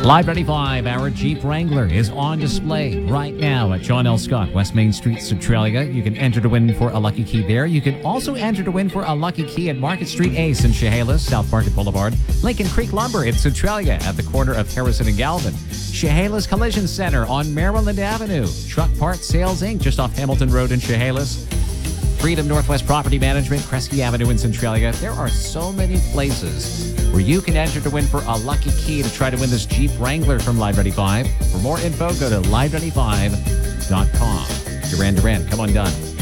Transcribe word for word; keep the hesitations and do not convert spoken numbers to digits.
Live ninety-five, our Jeep Wrangler is on display right now at John L. Scott, West Main Street, Centralia. You can enter to win for a lucky key there. You can also enter to win for a lucky key at Market Street Ace in Chehalis, South Market Boulevard, Lincoln Creek Lumber in Centralia at the corner of Harrison and Galvin, Chehalis Collision Center on Maryland Avenue, Truck Parts Sales Incorporated just off Hamilton Road in Chehalis, Freedom Northwest Property Management, Kresge Avenue in Centralia. There are so many places where you can enter to win for a lucky key to try to win this Jeep Wrangler from Live ninety-five. For more info, go to live ninety-five dot com. Duran Duran, come on done.